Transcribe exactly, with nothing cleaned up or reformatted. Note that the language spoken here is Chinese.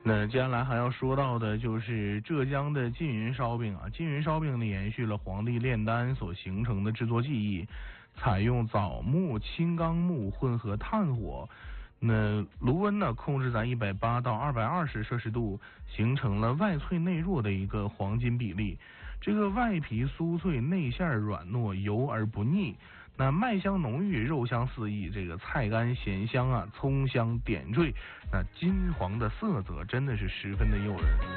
那接下来还要说到的就是浙江的缙云烧饼啊，缙云烧饼呢延续了黄帝炼丹所形成的制作技艺，采用枣木、青冈木混合炭火，那炉温呢控制在一百八到二百二十摄氏度，形成了外脆内弱的一个黄金比例。这个外皮酥脆，内馅软糯，油而不腻。那麦香浓郁，肉香四溢，这个菜干咸香啊，葱香点缀，那金黄的色泽真的是十分的诱人。